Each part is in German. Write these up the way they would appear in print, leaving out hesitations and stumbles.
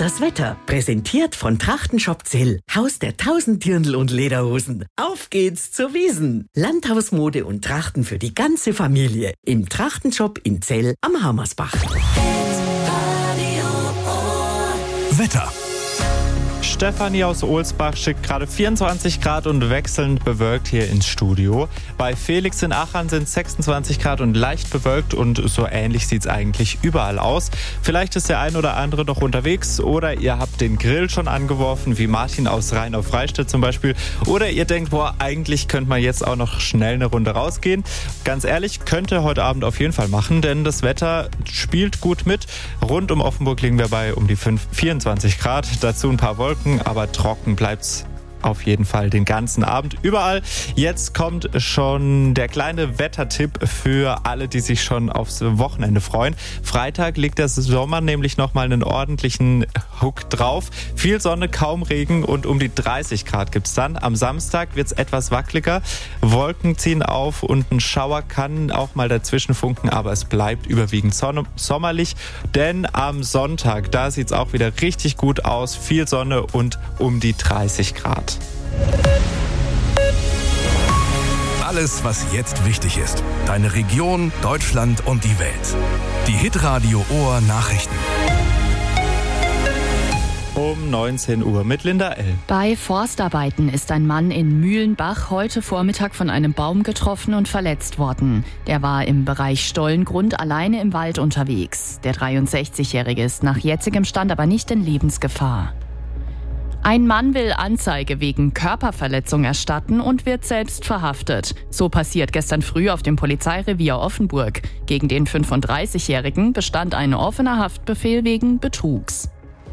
das Wetter. Präsentiert von Trachtenshop Zell. Haus der 1000 Dirndl und Lederhosen. Auf geht's zur Wiesn. Landhausmode und Trachten für die ganze Familie. Im Trachtenshop in Zell am Hammersbach. Wetter. Stefanie aus Ohlsbach schickt gerade 24 Grad und wechselnd bewölkt hier ins Studio. Bei Felix in Achern sind 26 Grad und leicht bewölkt und so ähnlich sieht es eigentlich überall aus. Vielleicht ist der ein oder andere noch unterwegs oder ihr habt den Grill schon angeworfen, wie Martin aus Rhein-auf-Freistadt zum Beispiel. Oder ihr denkt, boah, eigentlich könnte man jetzt auch noch schnell eine Runde rausgehen. Ganz ehrlich, könnt ihr heute Abend auf jeden Fall machen, denn das Wetter spielt gut mit. Rund um Offenburg liegen wir bei um die 24 Grad, dazu ein paar Wolken, aber trocken bleibt's auf jeden Fall den ganzen Abend überall. Jetzt kommt schon der kleine Wettertipp für alle, die sich schon aufs Wochenende freuen. Freitag legt der Sommer nämlich nochmal einen ordentlichen Hook drauf. Viel Sonne, kaum Regen und um die 30 Grad gibt's dann. Am Samstag wird's etwas wackeliger. Wolken ziehen auf und ein Schauer kann auch mal dazwischen funken, aber es bleibt überwiegend sommerlich. Denn am Sonntag, da sieht's auch wieder richtig gut aus. Viel Sonne und um die 30 Grad. Alles, was jetzt wichtig ist. Deine Region, Deutschland und die Welt. Die Hitradio Ohr Nachrichten. Um 19 Uhr mit Linda L. Bei Forstarbeiten ist ein Mann in Mühlenbach heute Vormittag von einem Baum getroffen und verletzt worden. Der war im Bereich Stollengrund alleine im Wald unterwegs. Der 63-Jährige ist nach jetzigem Stand aber nicht in Lebensgefahr. Ein Mann will Anzeige wegen Körperverletzung erstatten und wird selbst verhaftet. So passiert gestern früh auf dem Polizeirevier Offenburg. Gegen den 35-Jährigen bestand ein offener Haftbefehl wegen Betrugs.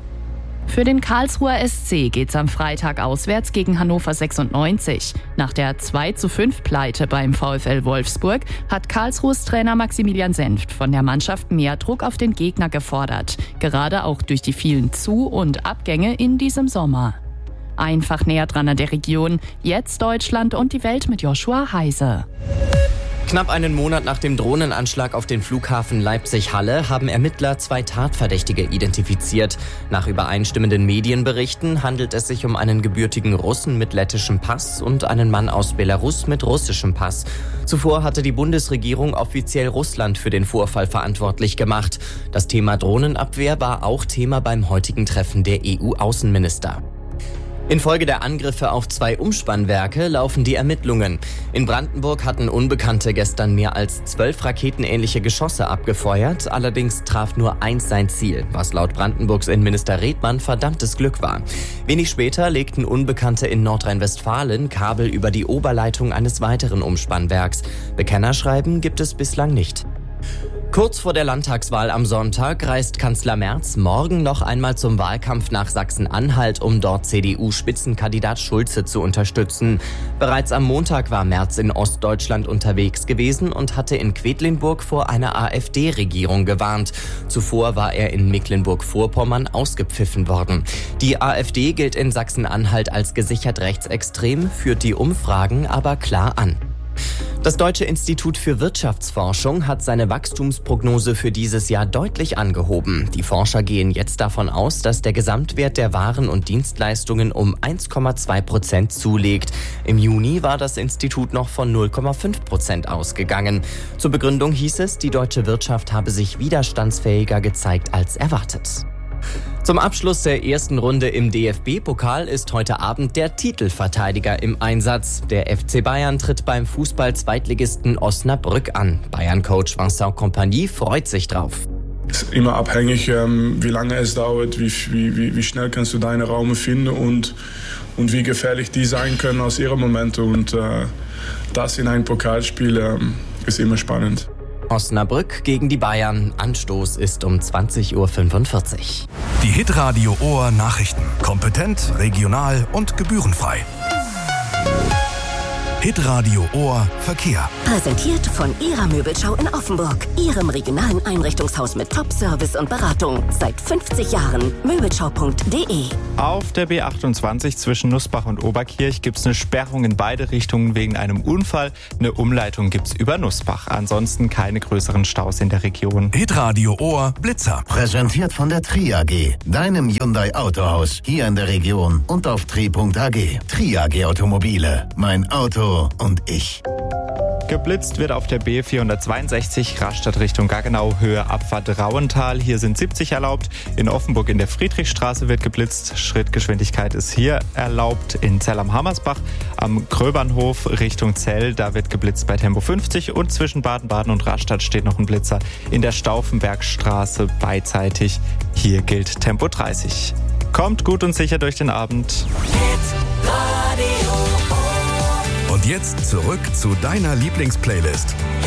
Für den Karlsruher SC geht's am Freitag auswärts gegen Hannover 96. Nach der 2:5-Pleite beim VfL Wolfsburg hat Karlsruhes Trainer Maximilian Senft von der Mannschaft mehr Druck auf den Gegner gefordert. Gerade auch durch die vielen Zu- und Abgänge in diesem Sommer. Einfach näher dran an der Region. Jetzt Deutschland und die Welt mit Joshua Heise. Knapp einen Monat nach dem Drohnenanschlag auf den Flughafen Leipzig-Halle haben Ermittler 2 Tatverdächtige identifiziert. Nach übereinstimmenden Medienberichten handelt es sich um einen gebürtigen Russen mit lettischem Pass und einen Mann aus Belarus mit russischem Pass. Zuvor hatte die Bundesregierung offiziell Russland für den Vorfall verantwortlich gemacht. Das Thema Drohnenabwehr war auch Thema beim heutigen Treffen der EU-Außenminister. Infolge der Angriffe auf 2 Umspannwerke laufen die Ermittlungen. In Brandenburg hatten Unbekannte gestern mehr als 12 raketenähnliche Geschosse abgefeuert. Allerdings traf nur eins sein Ziel, was laut Brandenburgs Innenminister Redmann verdammtes Glück war. Wenig später legten Unbekannte in Nordrhein-Westfalen Kabel über die Oberleitung eines weiteren Umspannwerks. Bekennerschreiben gibt es bislang nicht. Kurz vor der Landtagswahl am Sonntag reist Kanzler Merz morgen noch einmal zum Wahlkampf nach Sachsen-Anhalt, um dort CDU-Spitzenkandidat Schulze zu unterstützen. Bereits am Montag war Merz in Ostdeutschland unterwegs gewesen und hatte in Quedlinburg vor einer AfD-Regierung gewarnt. Zuvor war er in Mecklenburg-Vorpommern ausgepfiffen worden. Die AfD gilt in Sachsen-Anhalt als gesichert rechtsextrem, führt die Umfragen aber klar an. Das Deutsche Institut für Wirtschaftsforschung hat seine Wachstumsprognose für dieses Jahr deutlich angehoben. Die Forscher gehen jetzt davon aus, dass der Gesamtwert der Waren und Dienstleistungen um 1,2% zulegt. Im Juni war das Institut noch von 0,5% ausgegangen. Zur Begründung hieß es, die deutsche Wirtschaft habe sich widerstandsfähiger gezeigt als erwartet. Zum Abschluss der ersten Runde im DFB-Pokal ist heute Abend der Titelverteidiger im Einsatz. Der FC Bayern tritt beim Fußball-Zweitligisten Osnabrück an. Bayern-Coach Vincent Kompany freut sich drauf. Es ist immer abhängig, wie lange es dauert, wie schnell kannst du deine Räume finden und wie gefährlich die sein können aus ihren Momenten. Und das in einem Pokalspiel ist immer spannend. Osnabrück gegen die Bayern. Anstoß ist um 20:45 Uhr. Die Hitradio Ohr Nachrichten. Kompetent, regional und gebührenfrei. Hitradio Ohr Verkehr. Präsentiert von Ihrer Möbelschau in Offenburg. Ihrem regionalen Einrichtungshaus mit Top-Service und Beratung. Seit 50 Jahren. Möbelschau.de. Auf der B28 zwischen Nussbach und Oberkirch gibt es eine Sperrung in beide Richtungen wegen einem Unfall. Eine Umleitung gibt es über Nussbach. Ansonsten keine größeren Staus in der Region. Hitradio Ohr Blitzer. Präsentiert von der Tri AG, deinem Hyundai Autohaus, hier in der Region und auf tri.ag. Tri AG Automobile, mein Auto und ich. Geblitzt wird auf der B462 Rastatt Richtung Gaggenau, Höhe Abfahrt Rauental. Hier sind 70 erlaubt. In Offenburg in der Friedrichstraße wird geblitzt. Schrittgeschwindigkeit ist hier erlaubt. In Zell am Hammersbach am Kröbernhof Richtung Zell, da wird geblitzt bei Tempo 50. Und zwischen Baden-Baden und Rastatt steht noch ein Blitzer in der Stauffenbergstraße beidseitig. Hier gilt Tempo 30. Kommt gut und sicher durch den Abend. Und jetzt zurück zu deiner Lieblingsplaylist.